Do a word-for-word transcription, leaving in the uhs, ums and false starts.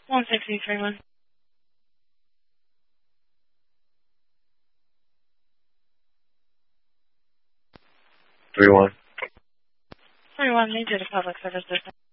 one sixty three one. Three one. Three one. Need you to public service system.